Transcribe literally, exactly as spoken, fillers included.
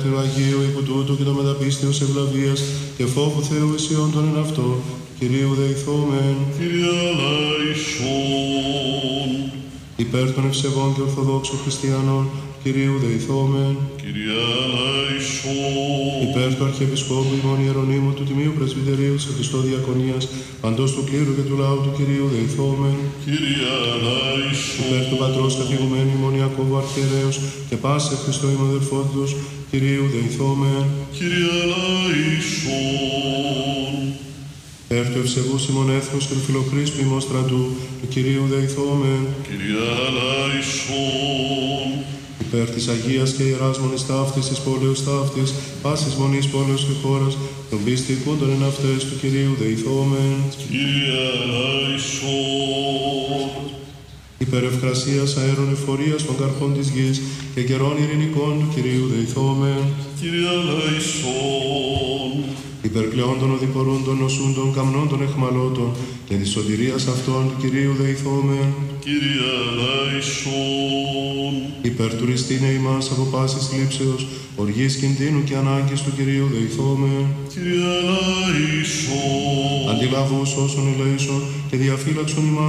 Θεού Αγίου, υπό τούτο και το μεταπίστεως ευλαβίας και φόβου Θεού εσιών τον εν αυτό, Κυρίου δεηθόμεν. Κύριε ελέησον. Υπέρ των ευσεβών και ορθοδόξων χριστιανών, Κυρίου δεηθόμεν. Κύριε ελέησον. Υπέρ του Αρχιεπισκόπου ημών Ιερονύμου του Τιμίου Πρεσβυτερίου της Χριστό Διακονίας, παντός του κλήρου και του λαού του Κυρίου δεηθόμεν. Κύριε ελέησον. Υπέρ του Πατρός καθηγουμένου ημών Ιακώβου Αρχιερέως και πάσε Χριστό ημών αδελφότητος, Κυρίου δεηθόμεν. Κύριε ελέησον. Υπέρ του ευσεβούς ημών έθνους και του φιλοχρήστου ημών στρατού, του Κυρίου δεηθόμεν. Κύριε ελέησον. Υπέρ της Αγίας και Ιεράς Μονής Ταύτης της πόλεως Ταύτης, πάσης μονής πόλεως και χώρας, των πιστικών των εν αυτές του Κυρίου δεηθόμεν. Κύριε ελέησον. Υπέρ ευκρασίας αέρων εφορίας των καρπών της γης και καιρών ειρηνικών του Κυρίου δεηθόμεν. Κύριε ελέησον. Υπέρ κλαιών των οδηπορούν των νοσούντων καμνών των εχμαλώτων και της σωτηρίας αυτών του Κυρίου δεηθόμεν. Κύριε ελέησον. Υπέρ τουριστήνε ημάς από πάσης θλίψεως, οργής κινδύνου και ανάγκης του Κυρίου δεηθόμεν. Κύριε ελέησον. Αντιλαβούς όσων ελέησον και διαφύλαξον ημάς